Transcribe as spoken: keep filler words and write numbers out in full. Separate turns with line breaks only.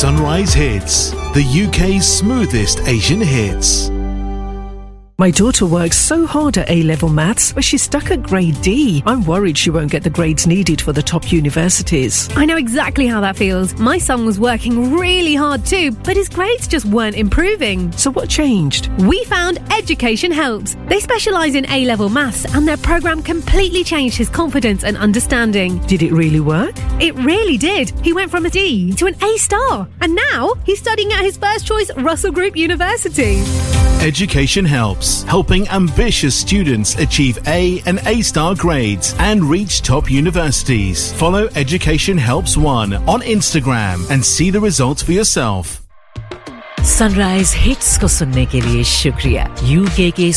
Sunrise Hits, the U K's smoothest Asian hits.
My daughter works so hard at A-level maths, but she's stuck at grade D. I'm worried she won't get the grades needed for the top universities.
I know exactly how that feels. My son was working really hard too, but his grades just weren't improving.
So what changed?
We found Education Helps. They specialise in A-level maths, and their programme completely changed his confidence and understanding.
Did it really work?
It really did. He went from a D to an A star, and now he's studying at his first choice Russell Group University.
Education Helps, helping ambitious students achieve A and A-star grades and reach top universities. Follow Education Helps One on Instagram and see the results for yourself.
Sunrise hits को सुनने के लिए शुक्रिया UK के